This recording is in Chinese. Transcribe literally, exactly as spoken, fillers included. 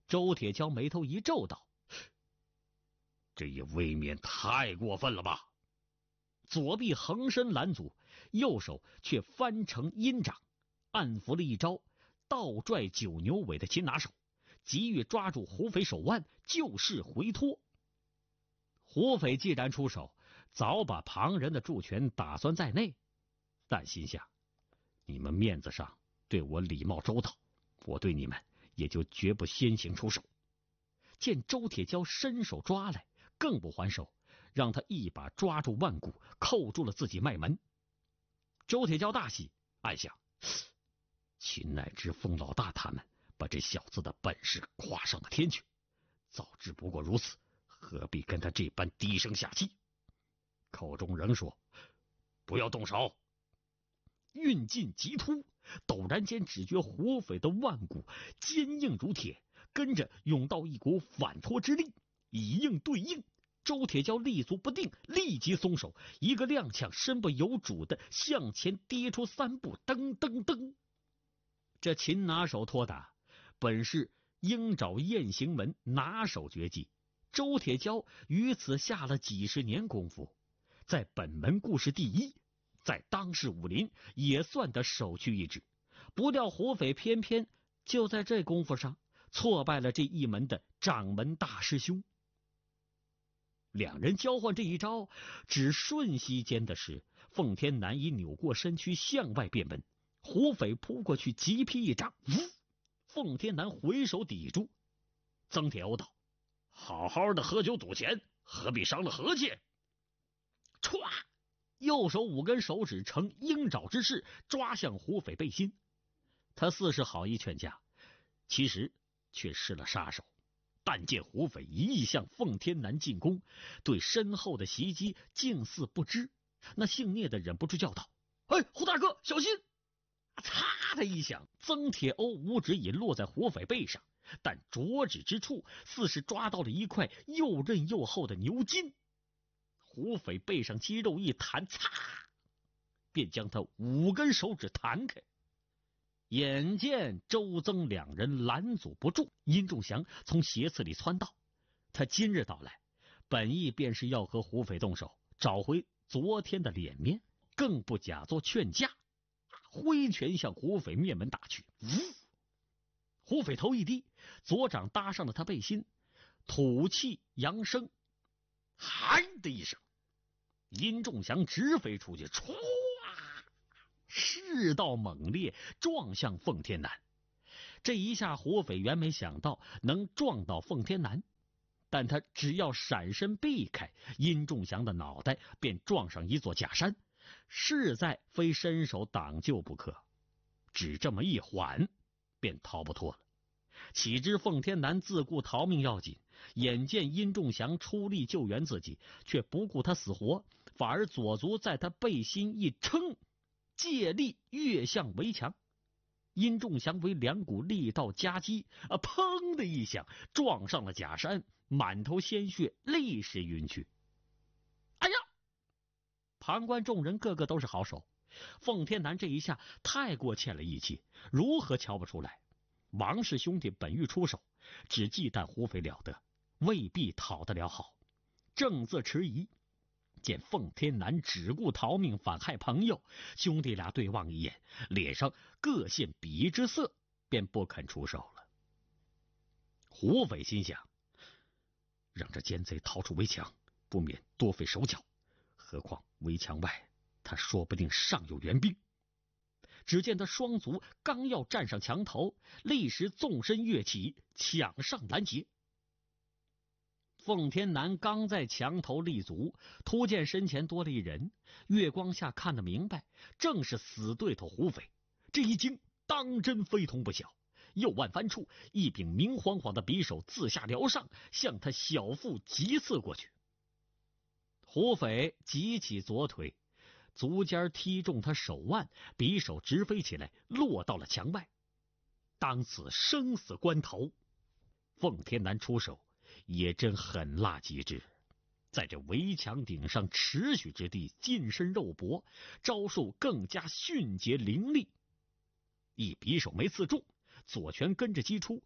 周铁蛟眉头一皱道：“ 这也未免太过分了吧？” 左臂横身拦阻，右手却翻成阴掌，暗伏了一招倒拽九牛尾的擒拿手，急于抓住胡斐手腕，就是回脱。胡斐既然出手，早把旁人的助拳打算在内，但心想：你们面子上对我礼貌周到，我对你们也就绝不先行出手。见周铁蛟伸手抓来，更不还手，让他一把抓住腕骨，扣住了自己脉门。周铁蛟大喜，暗想：秦乃之、风老大他们把这小子的本事夸上了天去，早知不过如此，何必跟他这般低声下气？口中仍说：不要动手。运劲急突，陡然间只觉胡斐的腕骨坚硬如铁，跟着涌到一股反拖之力，以应对应。周铁蛟立足不定，立即松手，一个踉跄，身不由主的向前跌出三步，噔噔噔。这擒拿手托打本是鹰爪雁行门拿手绝技，周铁蛟于此下了几十年功夫，在本门故事第一，在当世武林也算得首屈一指。不料胡斐偏偏就在这功夫上挫败了这一门的掌门大师兄。两人交换这一招，只瞬息间的事，奉天南已扭过身躯向外变门，胡斐扑过去急劈一掌，呜！奉天南回手抵住。曾铁欧道：好好的喝酒赌钱，何必伤了和气？歘！右手五根手指呈鹰爪之势抓向胡斐背心。他似是好意劝架，其实却失了杀手。但见胡斐一意向奉天南进攻，对身后的袭击竟似不知。那姓聂的忍不住叫道：哎，胡大哥小心！嚓的一响，曾铁欧五指已落在胡斐背上，但着指之处似是抓到了一块又韧又厚的牛筋。胡斐背上肌肉一弹，嚓，便将他五根手指弹开。眼见周曾两人拦阻不住，殷仲祥从斜刺里窜到。他今日到来，本意便是要和胡斐动手，找回昨天的脸面，更不假作劝架，挥拳向胡斐面门打去。呜！胡斐头一低，左掌搭上了他背心，吐气扬声，嗨的一声，殷仲祥直飞出去，唰！势道猛烈，撞向奉天南。这一下胡斐原没想到能撞到奉天南，但他只要闪身避开，殷仲祥的脑袋便撞上一座假山，势在非伸手挡救不可。只这么一缓，便逃不脱了。岂知奉天南自顾逃命要紧，眼见殷仲祥出力救援自己，却不顾他死活，反而左足在他背心一撑，借力跃向围墙。殷仲祥为两股力道夹击，啊，砰的一响，撞上了假山，满头鲜血，立时晕去。哎呀！旁观众人个个都是好手，奉天南这一下太过欠了义气，如何瞧不出来？王氏兄弟本欲出手，只忌惮胡斐了得，未必讨得了好。正自迟疑，见奉天南只顾逃命，反害朋友，兄弟俩对望一眼，脸上各现鄙夷之色，便不肯出手了。胡斐心想，让这奸贼逃出围墙，不免多费手脚，何况围墙外他说不定尚有援兵。只见他双足刚要站上墙头，立时纵身跃起，抢上拦截。奉天南刚在墙头立足，突见身前多了一人，月光下看得明白，正是死对头胡斐。这一惊，当真非同不小，右腕翻处，一柄明晃晃的匕首自下撩上，向他小腹急刺过去。胡斐急起左腿，足尖踢中他手腕，匕首直飞起来，落到了墙外。当此生死关头，奉天南出手也真狠辣极致，在这围墙顶上尺许之地，近身肉搏，招数更加迅捷凌厉。一匕首没刺中，左拳跟着击出，